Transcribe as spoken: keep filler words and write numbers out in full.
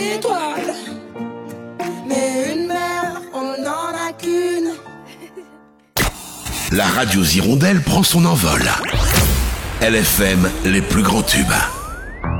d'étoiles. Mais une mère, on n'en a qu'une. La radio Hirondelle prend son envol. L F M, les plus grands tubes.